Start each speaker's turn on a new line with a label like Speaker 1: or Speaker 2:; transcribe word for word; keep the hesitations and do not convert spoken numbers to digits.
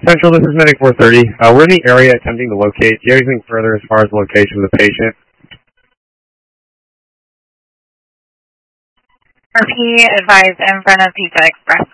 Speaker 1: Central, this is Medic four thirty. Uh, we're in the area attempting to locate. Do you have anything further as far as the location of the patient?
Speaker 2: R P advised in front of Pizza Express.